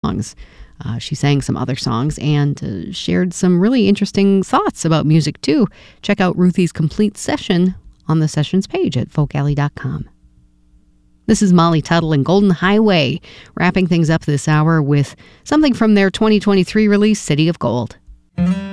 songs. She sang some other songs and shared some really interesting thoughts about music, too. Check out Ruthie's complete session on the sessions page at folkalley.com. This is Molly Tuttle and Golden Highway, wrapping things up this hour with something from their 2023 release, City of Gold.